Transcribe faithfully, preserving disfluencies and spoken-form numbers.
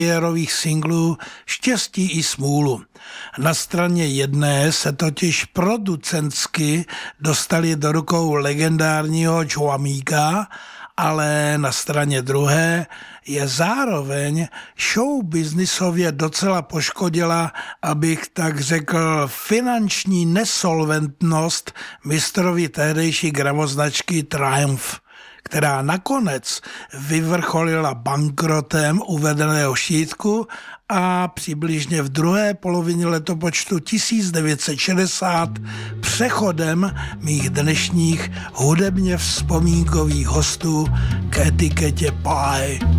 premiérových singlů Štěstí i smůlu. Na straně jedné se totiž producentsky dostali do rukou legendárního Joamíka, ale na straně druhé je zároveň showbiznisově docela poškodila, abych tak řekl, finanční nesolventnost mistrovi tehdejší gramoznačky Triumph, která nakonec vyvrcholila bankrotem uvedeného štítku a přibližně v druhé polovině letopočtu tisíc devět set šedesát přechodem mých dnešních hudebně vzpomínkových hostů k etiketě Pie.